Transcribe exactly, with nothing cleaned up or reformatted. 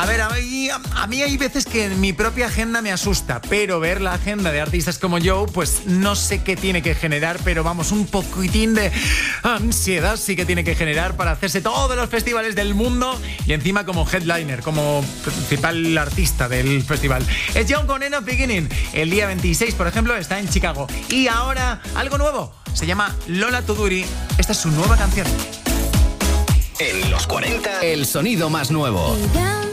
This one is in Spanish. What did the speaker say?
ver, a mí, a mí hay veces que mi propia agenda me asusta, pero ver la agenda de artistas como Joe, pues no sé qué tiene que generar, pero vamos, un poquitín de ansiedad sí que tiene que generar para hacerse todos los festivales del mundo y encima como headliner, como principal artista del festival. Es Joe con End of Beginning. El día veintiséis, por ejemplo, está en Chicago. Y ahora, algo nuevo. Se llama Lola Tuduri. Esta es su nueva canción. En los cuarenta, el sonido más nuevo.